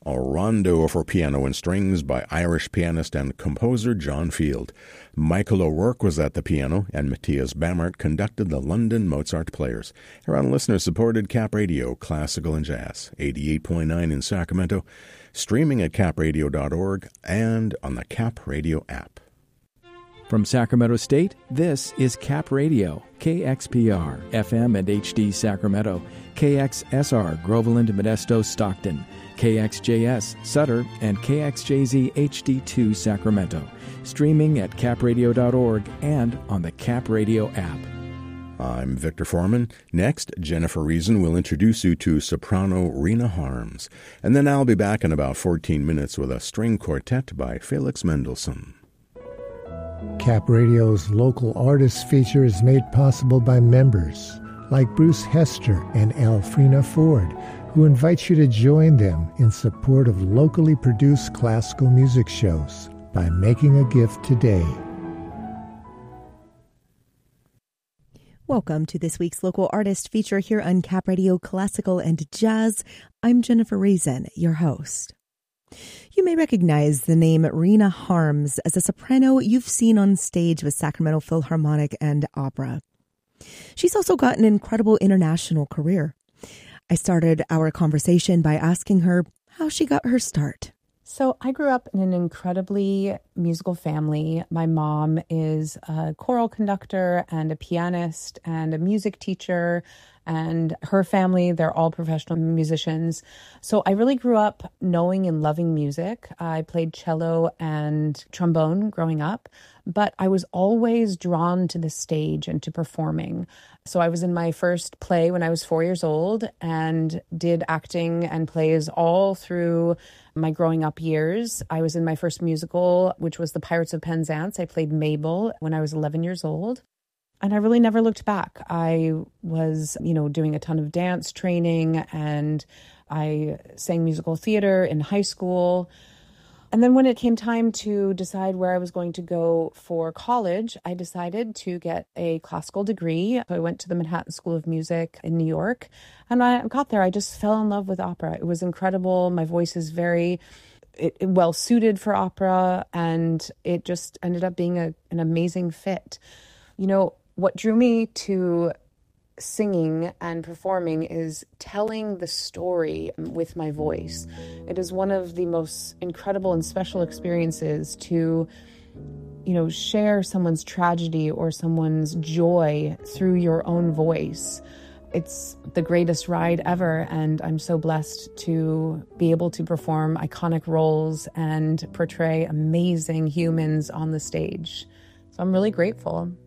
a rondo for piano and strings by Irish pianist and composer John Field. Michael O'Rourke was at the piano, and Matthias Bamert conducted the London Mozart Players. Here on listener-supported Cap Radio, Classical and Jazz, 88.9 in Sacramento, streaming at capradio.org and on the Cap Radio app. From Sacramento State, this is Cap Radio, KXPR, FM and HD Sacramento, KXSR, Groveland, Modesto, Stockton, KXJS, Sutter, and KXJZ HD2 Sacramento, streaming at capradio.org and on the Cap Radio app. I'm Victor Foreman. Next, Jennifer Reason will introduce you to soprano Rena Harms. And then I'll be back in about 14 minutes with a string quartet by Felix Mendelssohn. Cap Radio's local artist feature is made possible by members like Bruce Hester and Alfrena Ford, who invite you to join them in support of locally produced classical music shows by making a gift today. Welcome to this week's local artist feature here on Cap Radio Classical and Jazz. I'm Jennifer Reason, your host. You may recognize the name Rena Harms as a soprano you've seen on stage with Sacramento Philharmonic and Opera. She's also got an incredible international career. I started our conversation by asking her how she got her start. So I grew up in an incredibly musical family. My mom is a choral conductor and a pianist and a music teacher. And her family, they're all professional musicians. So I really grew up knowing and loving music. I played cello and trombone growing up, but I was always drawn to the stage and to performing. So I was in my first play when I was 4 years old and did acting and plays all through my growing up years. I was in my first musical, which was The Pirates of Penzance. I played Mabel when I was 11 years old. And I really never looked back. I was, doing a ton of dance training, and I sang musical theater in high school. And then when it came time to decide where I was going to go for college, I decided to get a classical degree. So I went to the Manhattan School of Music in New York. And when I got there, I just fell in love with opera. It was incredible. My voice is very well suited for opera, and it just ended up being an amazing fit. What drew me to singing and performing is telling the story with my voice. It is one of the most incredible and special experiences to, share someone's tragedy or someone's joy through your own voice. It's the greatest ride ever, and I'm so blessed to be able to perform iconic roles and portray amazing humans on the stage. So I'm really grateful.